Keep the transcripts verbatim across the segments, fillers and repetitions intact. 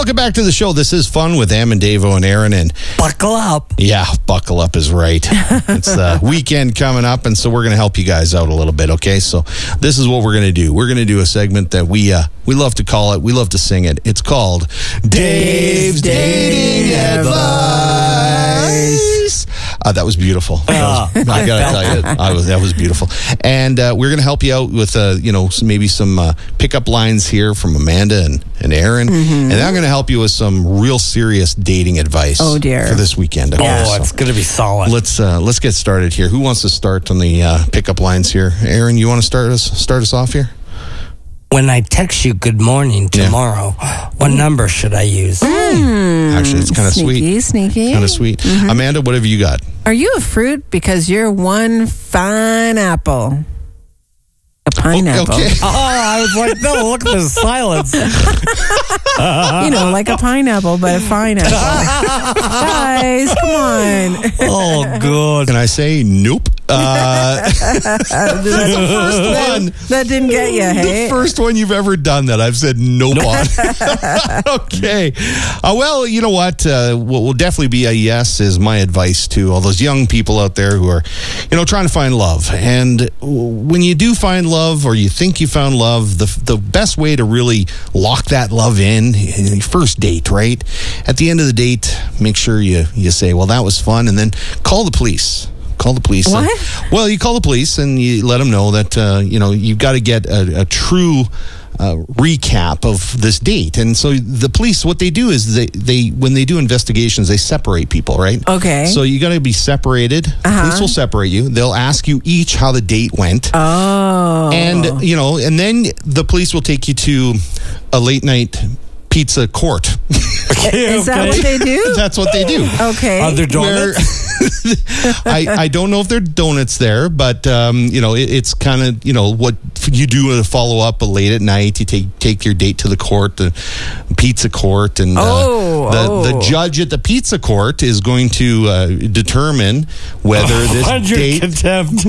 Welcome back to the show. This is Fun with Am and Davo and Aaron. And buckle up. Yeah, buckle up is right. It's the weekend coming up, and so we're going to help you guys out a little bit, okay? So this is what we're going to do. We're going to do a segment that we uh, we love to call it. We love to sing it. It's called Dave's Dating Advice. Uh, that was beautiful. That was, I got to tell you, I was, that was beautiful. And uh, we're going to help you out with, uh, you know, some, maybe some uh, pickup lines here from Amanda and, and Aaron. Mm-hmm. And I'm going to help you with some real serious dating advice. Oh, dear. For this weekend. Okay? Oh, so it's going to be solid. Let's uh, let's get started here. Who wants to start on the uh, pickup lines here? Aaron, you want to start us start us off here? When I text you good morning tomorrow, yeah. what number should I use? Mm. Actually, it's kind of sweet. Sneaky, sneaky. Kind of sweet. Mm-hmm. Amanda, what have you got? Are you a fruit because you're one fine apple? A pineapple. Okay. Oh, I was like, no, look at the silence. You know, like a pineapple, but a fine apple. Guys, come on. Oh, good. Can I say nope? Uh, the first one. That didn't get you, hey? The first one you've ever done that I've said nope on. Okay. Uh, well, you know what? Uh, what will definitely be a yes is my advice to all those young people out there who are, you know, trying to find love. And when you do find love, or you think you found love, the the best way to really lock that love in, in your first date, right? At the end of the date, make sure you, you say, well, that was fun, and then call the police. Call the police. What? And, well, you call the police and you let them know that, uh, you know, you've got to get a, a true uh, recap of this date. And so the police, what they do is they, they when they do investigations, they separate people, right? Okay. So you got to be separated. Uh-huh. Police will separate you. They'll ask you each how the date went. Oh. And, you know, and then the police will take you to a late night pizza court. Is that what they do? That's what they do. Okay. Are there donuts? I, I don't know if there are donuts there, but um, you know it, it's kind of you know what you do to follow up late at night. You take take your date to the court, the pizza court, and uh, oh, the oh. the judge at the pizza court is going to uh, determine whether this date contempt.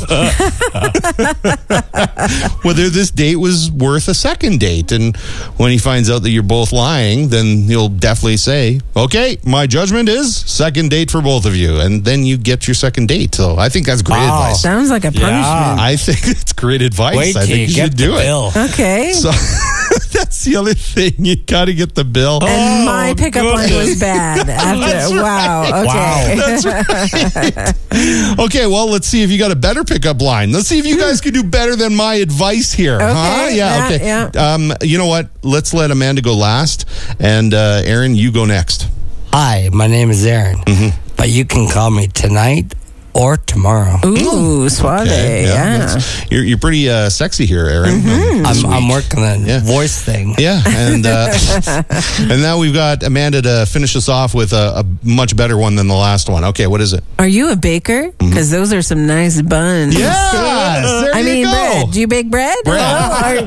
whether this date was worth a second date. And when he finds out that you're both lying, then he'll definitely say, "Okay, my judgment is second date for both of you." And then you get your second date. So I think that's great Wow. advice. Sounds like a punishment. Yeah. I think it's great advice. Wait I till think you you get should the do it. bill. Okay. So that's the other thing. You got to get the bill. And my Oh, pickup line goodness. was bad. After, That's wow. right. Okay. That's right. Okay, well, let's see if you got a better pickup line. Let's see if you guys can do better than my advice here. Okay, Huh? Yeah, yeah, okay. yeah. Um, you know what? Let's let Amanda go last. And uh, Aaron, you go next. Hi, my name is Aaron, Mm-hmm. but you can call me tonight or tomorrow. Ooh, suave. Okay, Yeah. that's- You're, you're pretty uh, sexy here, Aaron. Mm-hmm. um, this I'm, I'm week. working on Yeah. voice thing. Yeah, and uh, and now we've got Amanda to finish us off with a, a much better one than the last one. Okay, what is it? Are you a baker? Because those are some nice buns. Yes, there I you mean, go. bread. Do you bake bread? Bread. Oh, or-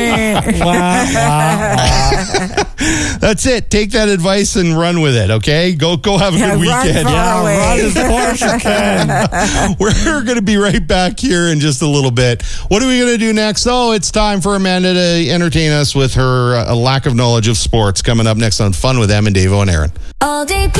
That's it. Take that advice and run with it, okay? Go go have a Yeah, good run weekend. far away. Run as far as you can. We're going to be right back here in just a little bit. What are we going to do next? Oh, it's time for Amanda to entertain us with her uh, lack of knowledge of sports coming up next on Fun with Em and Davo and Aaron. All day